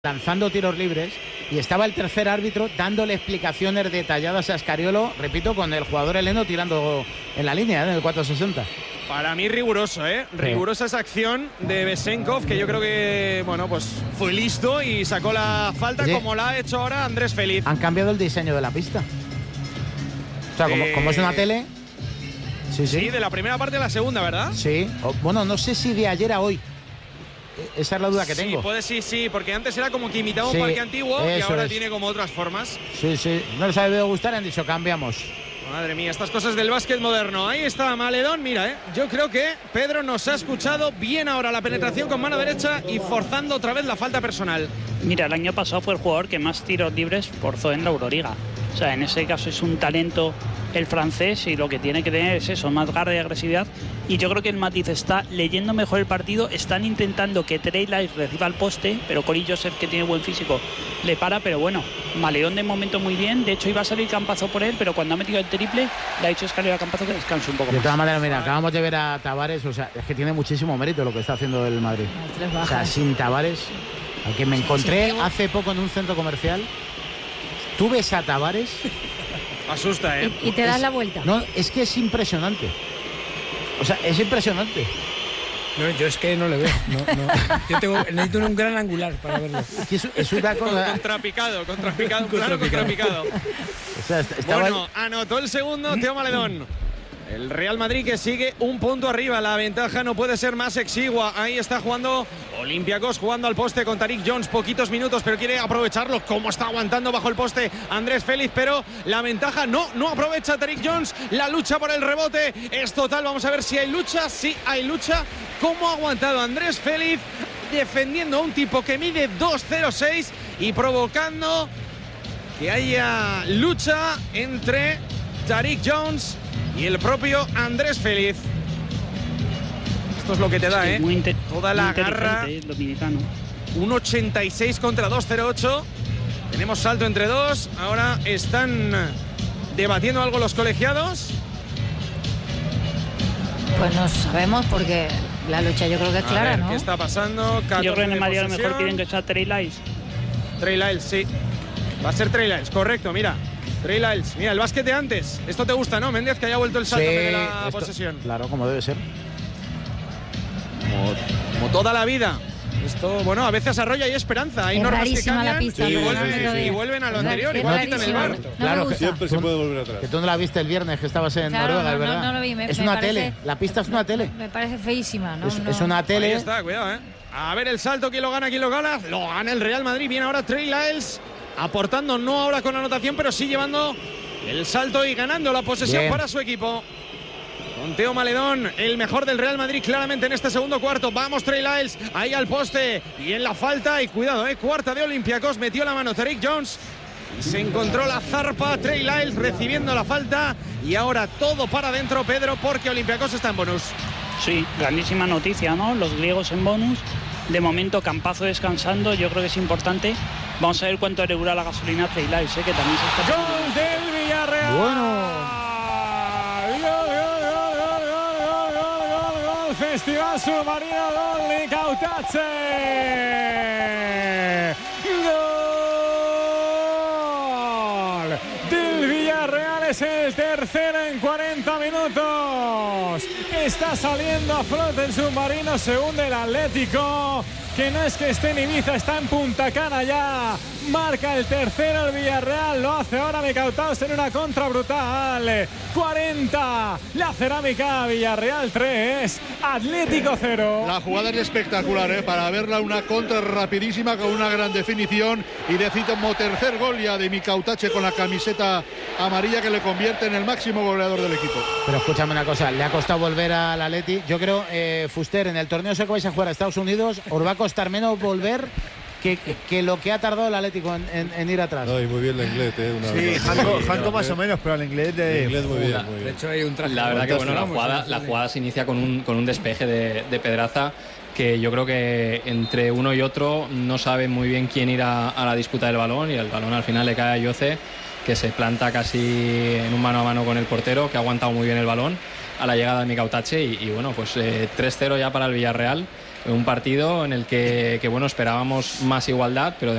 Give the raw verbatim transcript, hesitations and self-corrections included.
lanzando tiros libres y estaba el tercer árbitro dándole explicaciones detalladas a Scariolo, repito, con el jugador heleno tirando en la línea, ¿eh? En el cuatro sesenta. Para mí riguroso, ¿eh? Sí. Rigurosa esa acción de Besenkov, que yo creo que, bueno, pues fue listo y sacó la falta, sí, como la ha hecho ahora Andrés Feliz. Han cambiado el diseño de la pista. O sea, como, eh, como es una tele... Sí, sí, sí, de la primera parte a la segunda, ¿verdad? Sí. O, bueno, no sé si de ayer a hoy. Esa es la duda que tengo. Sí, puede sí, sí, porque antes era como que imitaba sí, un parque antiguo y ahora es. tiene como otras formas. Sí, sí. No les ha debido gustar, han dicho cambiamos. Madre mía, estas cosas del básquet moderno. Ahí está Maledón, mira, ¿eh? Yo creo que Pedro nos ha escuchado bien ahora la penetración con mano derecha y forzando otra vez la falta personal. Mira, el año pasado fue el jugador que más tiros libres forzó en la Euroliga. O sea, en ese caso es un talento el francés y lo que tiene que tener es eso, más garra y agresividad. Y yo creo que el matiz está leyendo mejor el partido, están intentando que Trey Lyles reciba el poste, pero Corey Joseph, que tiene buen físico, le para, pero bueno, Maledón de momento muy bien. De hecho iba a salir Campazo por él, pero cuando ha metido el triple le ha dicho Scariolo a Campazo que descanse un poco de más. todas maneras, mira, acabamos de ver a Tavares, o sea, es que tiene muchísimo mérito lo que está haciendo el Madrid. O sea, sin Tavares, al que me encontré hace poco en un centro comercial, tú ves a Tavares... Asusta, ¿eh? Y, y te das es, la vuelta. No, es que es impresionante. O sea, es impresionante. No, yo es que no le veo. No, no. Yo tengo, necesito un gran angular para verlo. Es, es una cosa... Contrapicado, contrapicado, claro, contrapicado. O sea, estaba... Bueno, anotó el segundo Teo Maledón. El Real Madrid que sigue un punto arriba. La ventaja no puede ser más exigua. Ahí está jugando Olympiacos, jugando al poste con Tariq Jones. Poquitos minutos, pero quiere aprovecharlo. Como está aguantando bajo el poste Andrés Félix, pero la ventaja no, no aprovecha Tariq Jones. La lucha por el rebote es total. Vamos a ver si hay lucha. Sí, hay lucha. ¿Cómo ha aguantado Andrés Félix defendiendo a un tipo que mide dos cero seis y provocando que haya lucha entre Tariq Jones y el propio Andrés Félix? Esto es lo que te da, ¿eh? Muy Toda la garra. un ochenta y seis contra dos cero ocho. Tenemos salto entre dos. Ahora están debatiendo algo los colegiados. Pues no sabemos porque la lucha yo creo que es clara, a ver, ¿no? ¿qué está pasando? Yo creo que en el Madrid a lo mejor quieren que sea Trey Lyles. Trey Lyles, sí. Va a ser Trey Lyles, correcto, mira. Trey Lyles, mira, el básquet de antes. Esto te gusta, ¿no, Méndez? Que haya vuelto el salto sí, de la esto, posesión. Claro, como debe ser. Como, como toda la vida. Esto, bueno, a veces arrolla y esperanza. Hay es normas que cambian la pista, y, no, vuelven, no, no, y vuelven a lo anterior. es Igual quitan el bar. No claro, que siempre se puede volver atrás. Que tú no la viste el viernes, que estabas en claro, Noruega, no, ¿verdad? No, no lo vi. Me, es me una parece, tele. La pista es una tele. Me parece feísima, ¿no? Es, no. es una tele. Ahí está, cuidado, ¿eh? A ver el salto, ¿quién lo gana? ¿Quién lo gana? Lo gana el Real Madrid. Viene ahora Trey Lyles, aportando, no ahora con anotación, pero sí llevando el salto y ganando la posesión Bien. para su equipo. Con Teo Maledón, el mejor del Real Madrid claramente en este segundo cuarto. Vamos Trey Lyles, ahí al poste y en la falta. Y cuidado, eh, cuarta de Olympiacos, metió la mano Tariq Jones y se encontró la zarpa. Trey Lyles recibiendo la falta y ahora todo para adentro, Pedro, porque Olympiacos está en bonus. Sí, grandísima noticia, ¿no? Los griegos en bonus. De momento Campazo descansando, yo creo que es importante. Vamos a ver cuánto le dura la gasolina a Trey Lyles, ¿eh? Que también se está... ¡Gol del Villarreal! Bueno. Festival Submarino, gol de Cautache. Gol del Villarreal, es el tercero en cuarenta minutos. Está saliendo a flote el Submarino, se hunde el Atlético, que no es que esté en Ibiza, está en Punta Cana ya. Marca el tercero el Villarreal, lo hace ahora Micautaus en una contra brutal. cuarenta, la Cerámica, Villarreal tres, Atlético cero. La jugada es espectacular, ¿eh? Para verla, una contra rapidísima con una gran definición y decimo tercer gol ya de Micautache con la camiseta amarilla, que le convierte en el máximo goleador del equipo. Pero escúchame una cosa, le ha costado volver al Atleti. Yo creo, eh, Fuster, en el torneo ese que vais a jugar a Estados Unidos, os va a costar menos volver Que, que lo que ha tardado el Atlético en, en, en ir atrás. No, y muy bien el inglés, ¿eh? Una sí, Janko, Janko más o menos, pero el inglés de... El inglés muy bien, muy bien. De hecho hay un traje. La verdad que bueno, la jugada, la jugada se inicia con un, con un despeje de, de Pedraza, que yo creo que entre uno y otro no sabe muy bien quién ir a, a la disputa del balón, y el balón al final le cae a Yoce, que se planta casi en un mano a mano con el portero, que ha aguantado muy bien el balón a la llegada de Micautache, y, y bueno, pues eh, tres cero ya para el Villarreal. un partido en el que, que bueno, esperábamos más igualdad, pero de